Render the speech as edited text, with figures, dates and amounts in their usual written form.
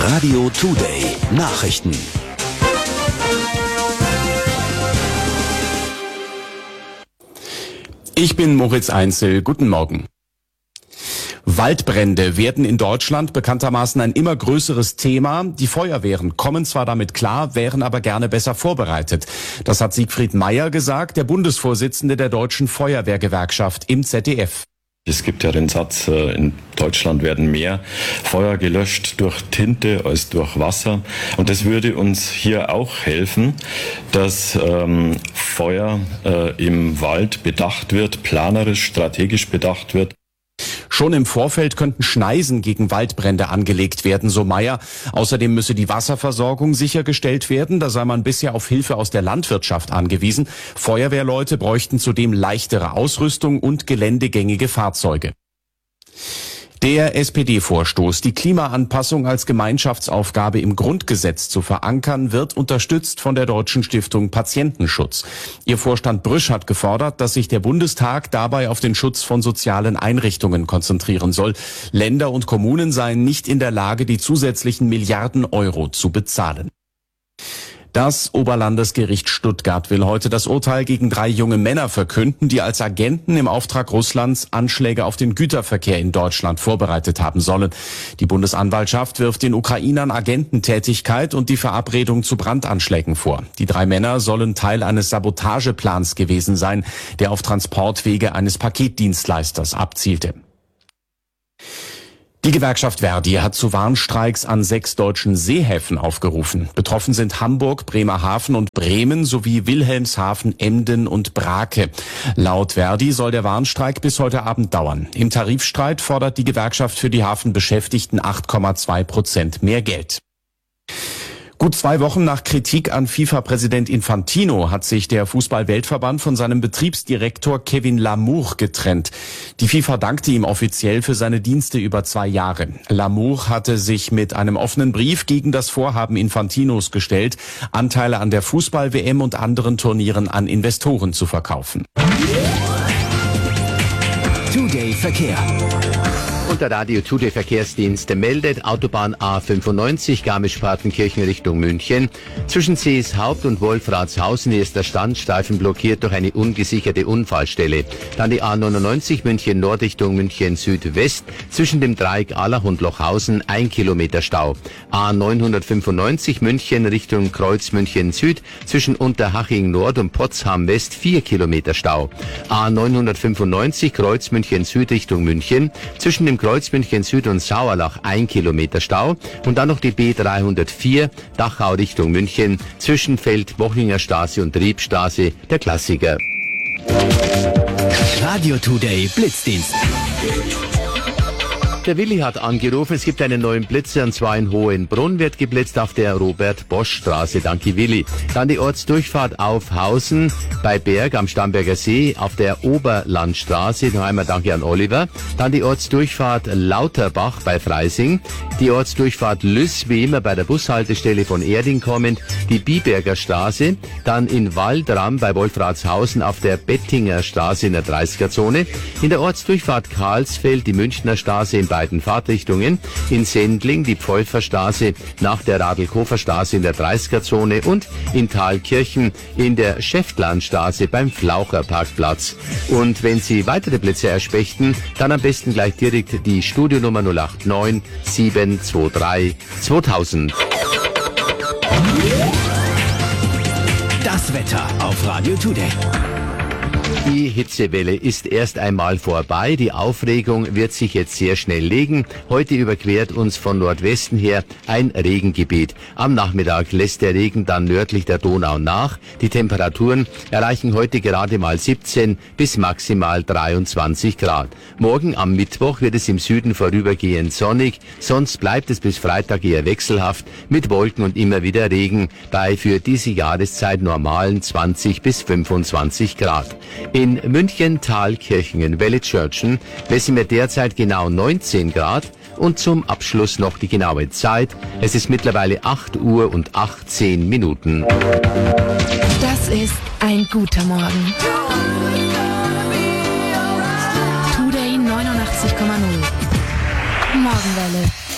Radio Today Nachrichten. Ich bin Moritz Einzel. Guten Morgen. Waldbrände werden in Deutschland bekanntermaßen ein immer größeres Thema. Die Feuerwehren kommen zwar damit klar, wären aber gerne besser vorbereitet. Das hat Siegfried Mayer gesagt, der Bundesvorsitzende der Deutschen Feuerwehrgewerkschaft im ZDF. Es gibt ja den Satz, in Deutschland werden mehr Feuer gelöscht durch Tinte als durch Wasser. Und das würde uns hier auch helfen, dass Feuer im Wald bedacht wird, planerisch, strategisch bedacht wird. Schon im Vorfeld könnten Schneisen gegen Waldbrände angelegt werden, so Mayer. Außerdem müsse die Wasserversorgung sichergestellt werden. Da sei man bisher auf Hilfe aus der Landwirtschaft angewiesen. Feuerwehrleute bräuchten zudem leichtere Ausrüstung und geländegängige Fahrzeuge. Der SPD-Vorstoß, die Klimaanpassung als Gemeinschaftsaufgabe im Grundgesetz zu verankern, wird unterstützt von der Deutschen Stiftung Patientenschutz. Ihr Vorstand Brüsch hat gefordert, dass sich der Bundestag dabei auf den Schutz von sozialen Einrichtungen konzentrieren soll. Länder und Kommunen seien nicht in der Lage, die zusätzlichen Milliarden Euro zu bezahlen. Das Oberlandesgericht Stuttgart will heute das Urteil gegen 3 junge Männer verkünden, die als Agenten im Auftrag Russlands Anschläge auf den Güterverkehr in Deutschland vorbereitet haben sollen. Die Bundesanwaltschaft wirft den Ukrainern Agententätigkeit und die Verabredung zu Brandanschlägen vor. Die 3 Männer sollen Teil eines Sabotageplans gewesen sein, der auf Transportwege eines Paketdienstleisters abzielte. Die Gewerkschaft Verdi hat zu Warnstreiks an 6 deutschen Seehäfen aufgerufen. Betroffen sind Hamburg, Bremerhaven und Bremen sowie Wilhelmshaven, Emden und Brake. Laut Verdi soll der Warnstreik bis heute Abend dauern. Im Tarifstreit fordert die Gewerkschaft für die Hafenbeschäftigten 8,2% mehr Geld. Gut 2 Wochen nach Kritik an FIFA-Präsident Infantino hat sich der Fußball-Weltverband von seinem Betriebsdirektor Kevin Lamour getrennt. Die FIFA dankte ihm offiziell für seine Dienste über 2 Jahre. Lamour hatte sich mit einem offenen Brief gegen das Vorhaben Infantinos gestellt, Anteile an der Fußball-WM und anderen Turnieren an Investoren zu verkaufen. Today Verkehr. Und der Radio Today Verkehrsdienst meldet Autobahn A95 Garmisch-Partenkirchen Richtung München. Zwischen Seeshaupt und Wolfratshausen ist der Standstreifen blockiert durch eine ungesicherte Unfallstelle. Dann die A99 München Nord Richtung München Südwest. Zwischen dem Dreieck Allach und Lochhausen 1 Kilometer Stau. A995 München Richtung Kreuz München Süd. Zwischen Unterhaching Nord und Potsdam West 4 Kilometer Stau. A995 Kreuz München Süd Richtung München. Zwischen dem Kreuz München Süd und Sauerlach 1 Kilometer Stau und dann noch die B304 Dachau Richtung München zwischen Feld-Bochinger Straße und Triebstraße, der Klassiker. Radio Today Blitzdienst. Der Willi hat angerufen, es gibt einen neuen Blitzer, und zwar in Hohenbrunn wird geblitzt auf der Robert-Bosch-Straße. Danke, Willi. Dann die Ortsdurchfahrt auf Hausen bei Berg am Starnberger See auf der Oberlandstraße. Noch einmal danke an Oliver. Dann die Ortsdurchfahrt Lauterbach bei Freising. Die Ortsdurchfahrt Lüss, wie immer bei der Bushaltestelle von Erding kommend. Die Biberger Straße. Dann in Waldram bei Wolfratshausen auf der Bettinger Straße in der 30er-Zone. In der Ortsdurchfahrt Karlsfeld die Münchner Straße in beiden Fahrtrichtungen, in Sendling die Pfeuferstraße nach der Radl-Kofer-Straße in der 30er-Zone und in Thalkirchen in der Schäftlarnstraße beim Flaucherparkplatz. Und wenn Sie weitere Plätze erspächten, dann am besten gleich direkt die Studionummer 089 723 2000. Das Wetter auf Radio Today. Die Hitzewelle ist erst einmal vorbei. Die Aufregung wird sich jetzt sehr schnell legen. Heute überquert uns von Nordwesten her ein Regengebiet. Am Nachmittag lässt der Regen dann nördlich der Donau nach. Die Temperaturen erreichen heute gerade mal 17 bis maximal 23 Grad. Morgen am Mittwoch wird es im Süden vorübergehend sonnig. Sonst bleibt es bis Freitag eher wechselhaft mit Wolken und immer wieder Regen bei für diese Jahreszeit normalen 20 bis 25 Grad. In München, Thalkirchen, in Wellitzschörtchen messen wir derzeit genau 19 Grad und zum Abschluss noch die genaue Zeit. Es ist mittlerweile 8 Uhr und 18 Minuten. Das ist ein guter Morgen. Today 89,0. Morgenwelle.